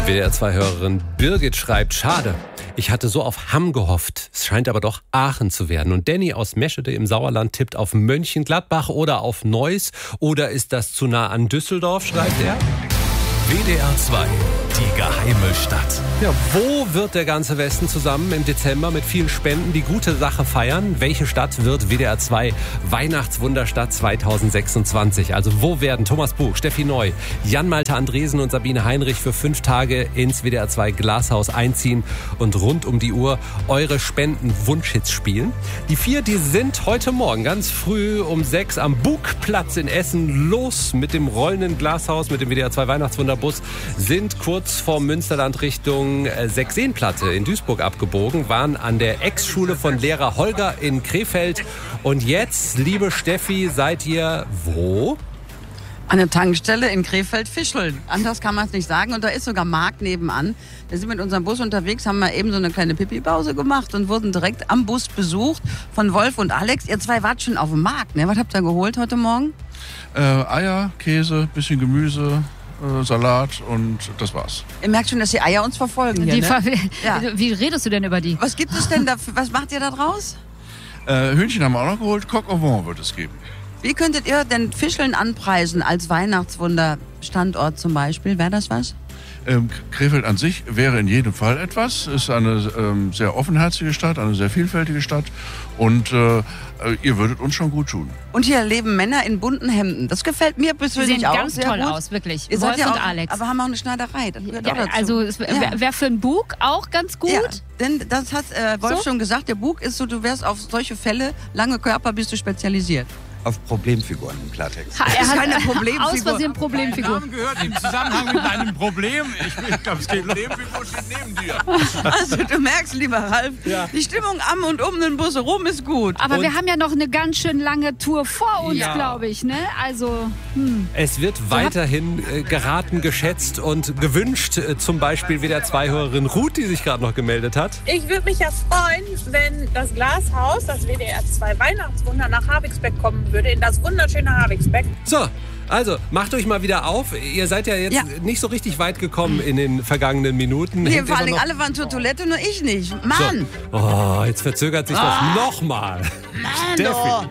WDR2-Hörerin Birgit schreibt, schade, ich hatte so auf Hamm gehofft. Es scheint aber doch Aachen zu werden. Und Danny aus Meschede im Sauerland tippt auf Mönchengladbach oder auf Neuss. Oder ist das zu nah an Düsseldorf, schreibt er. WDR 2, die geheime Stadt. Ja, wo wird der ganze Westen zusammen im Dezember mit vielen Spenden die gute Sache feiern? Welche Stadt wird WDR 2 Weihnachtswunderstadt 2026? Also wo werden Thomas Buch, Steffi Neu, Jan-Malte Andresen und Sabine Heinrich für 5 Tage ins WDR 2 Glashaus einziehen und rund um die Uhr eure Spenden-Wunschhits spielen? Die 4, die sind heute Morgen ganz früh um 6 am Bugplatz in Essen los mit dem rollenden Glashaus, mit dem WDR 2 Weihnachtswunderbus, sind kurz vor Münsterland Richtung Sechseenplatte in Duisburg abgebogen, waren an der Ex-Schule von Lehrer Holger in Krefeld. Und jetzt, liebe Steffi, seid ihr wo? An der Tankstelle in Krefeld-Fischeln. Anders kann man es nicht sagen. Und da ist sogar Marc nebenan. Wir sind mit unserem Bus unterwegs, haben mal eben so eine kleine Pipi-Pause gemacht und wurden direkt am Bus besucht von Wolf und Alex. Ihr zwei wart schon auf dem Markt, ne? Was habt ihr geholt heute Morgen? Eier, Käse, bisschen Gemüse, Salat und das war's. Ihr merkt schon, dass die Eier uns verfolgen hier, ne? Ja. Wie redest du denn über die? Was gibt es denn da? Was macht ihr da draus? Hühnchen haben wir auch noch geholt, Coq au vin wird es geben. Wie könntet ihr denn Fischeln anpreisen als Weihnachtswunderstandort zum Beispiel? Wäre das was? Krefeld an sich wäre in jedem Fall etwas. Ist eine sehr offenherzige Stadt, eine sehr vielfältige Stadt. Und ihr würdet uns schon gut tun. Und hier leben Männer in bunten Hemden. Das gefällt mir persönlich auch ganz sehr toll gut. aus, wirklich. Ihr seid Wolf ja und auch, Alex. aber haben auch eine Schneiderei. Das gehört auch dazu. Also es wäre für einen Bug auch ganz gut. Ja, denn das hat Wolf schon gesagt, der Bug ist so, du wärst auf solche Fälle, lange Körper bist du spezialisiert. Auf Problemfiguren im Klartext. Er hat keine Problemfigur. Aus Versehen Problemfigur. Namen gehört im Zusammenhang mit einem Problem. Ich glaube, es geht Problemfigur steht neben dir. Also du merkst, lieber Ralf, die Stimmung am und um den Bus herum ist gut. Aber wir haben ja noch eine ganz schön lange Tour vor uns, glaube ich. Ne? Also, Es wird weiterhin geraten, geschätzt und gewünscht. Zum Beispiel WDR2-Hörerin Ruth, die sich gerade noch gemeldet hat. Ich würde mich ja freuen, wenn das Glashaus, das WDR 2 Weihnachtswunder nach Havixbeck kommen würde, in das wunderschöne Havixbeck. So, also macht euch mal wieder auf. Ihr seid ja jetzt nicht so richtig weit gekommen in den vergangenen Minuten. Hier, vor allem alle waren zur Toilette, nur ich nicht. Mann! So. Oh, jetzt verzögert sich das nochmal. Steffi.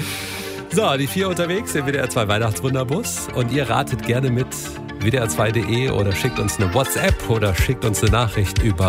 So, die 4 unterwegs im WDR 2 Weihnachtswunderbus. Und ihr ratet gerne mit WDR2.de oder schickt uns eine WhatsApp oder schickt uns eine Nachricht über